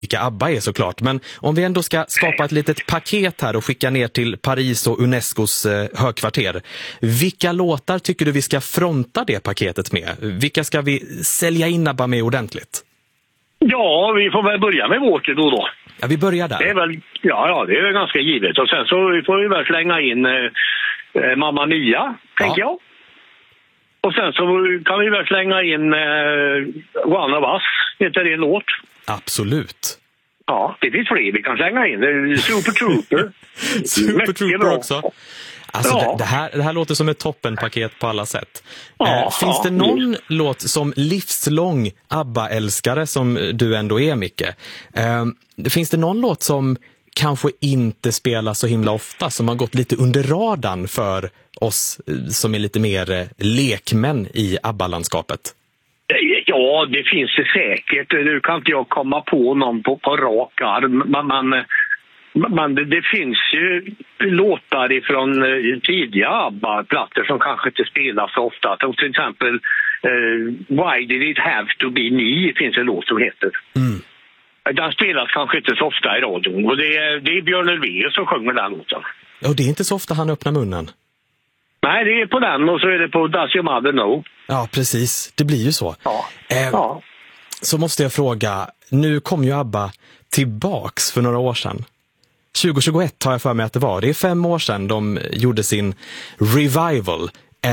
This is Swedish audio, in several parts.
vilka ABBA är såklart, men om vi ändå ska skapa ett litet paket här och skicka ner till Paris och Unescos högkvarter. Vilka låtar tycker du vi ska fronta det paketet med? Vilka ska vi sälja in ABBA med ordentligt? Ja, vi får väl börja med Water då. Ja, vi börjar där. Det är väl, ja, det är väl ganska givet. Och sen så får vi väl slänga in Mamma Mia, tänker jag. Och sen så kan vi väl slänga in One of Us, heter det en låt. Absolut. Ja, det finns fler vi kan slänga in. Super Trooper. Super Trooper också. Alltså Ja. det här låter som ett toppenpaket på alla sätt. Ja, finns det någon låt som livslång ABBA-älskare som du ändå är, Micke? Finns det någon låt som kanske inte spelas så himla ofta, som har gått lite under radarn för oss som är lite mer lekmän i ABBA-landskapet? Ja, det finns det säkert. Nu kan inte jag komma på någon på rak arm. Men det finns ju låtar ifrån tidiga ABBA-plattor som kanske inte spelas så ofta. Till exempel Why Did It Have To Be Me finns en låt som heter. Den spelas kanske inte så ofta i radion. Och det är Björn Ulvaeus som sjunger den låten. Och det är inte så ofta han öppnar munnen. Nej, det är på den och så är det på Does Your Mother Know. Ja, precis. Det blir ju så. Ja. Så måste jag fråga, nu kom ju ABBA tillbaks för några år sedan. 2021 har jag för mig att det var. Det är 5 år sedan de gjorde sin revival.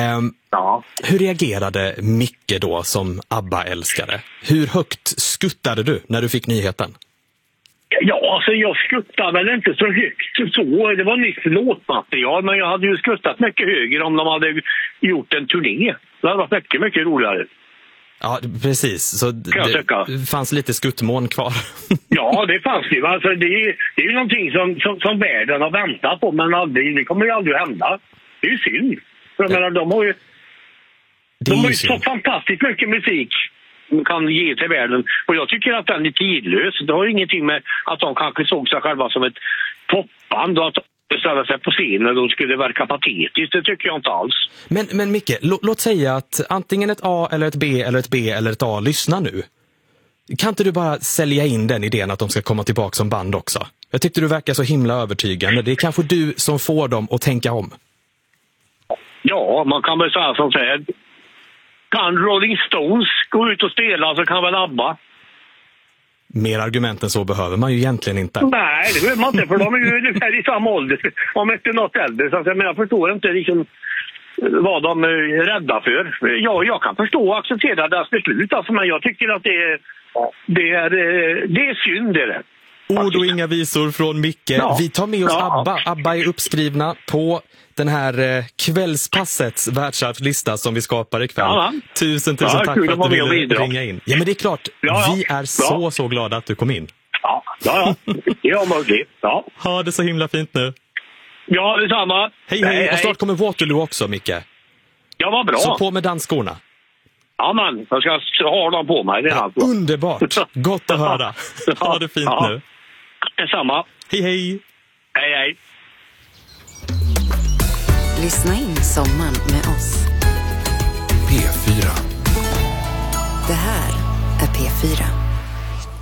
Hur reagerade Micke då som ABBA-älskare? Hur högt skuttade du när du fick nyheten? Ja, alltså jag skuttade väl inte så högt så. Det var nytt låtmaterial, men jag hade ju skuttat mycket högre om de hade gjort en turné. Det hade varit mycket roligare. Ja, precis. Så det fanns lite skuttmån kvar. Ja, det fanns ju. Alltså, det är ju någonting som världen har väntat på, men det kommer ju aldrig att hända. Det är ju synd. För jag menar, de har ju så fantastiskt mycket musik de kan ge till världen. Och jag tycker att den är tidlös. Det har ingenting med att de kanske såg sig själva som ett popband och att de ställde sig på scenen och de skulle verka patetiskt. Det tycker jag inte alls. Men Micke, låt säga att antingen ett A eller ett B eller ett B eller ett A lyssnar nu. Kan inte du bara sälja in den idén att de ska komma tillbaka som band också? Jag tyckte du verkar så himla övertygande. Det är kanske du som får dem att tänka om. Ja, man kan väl säga som säger. Kan Rolling Stones gå ut och spela så kan väl ABBA. Mer argument än så behöver man ju egentligen inte. Nej, det behöver man inte, för de är ju ungefär i samma ålder. Om inte något äldre. Så men jag förstår inte liksom vad de är rädda för. Ja, jag kan förstå och acceptera deras beslut. Alltså, men jag tycker att det är synd det. Ord och inga visor från Micke. Ja. Vi tar med oss ABBA. ABBA är uppskrivna på den här kvällspassets världsarvslista som vi skapar ikväll. Ja, tusen tack för att du ville ringa in. Ja, men det är klart. Vi är så glada att du kom in. Ja. Det är möjligt. Ja. Ha det så himla fint nu. Ja, detsamma. Hej. Och snart kommer Waterloo också, Micke. Ja, vad bra. Så på med dansskorna. Ja, man. Jag ska ha dem på mig. Underbart. Gott att höra. Ha det fint nu. Detsamma. Hej. Hej. Lyssna in sommaren med oss. P4. Det här är P4.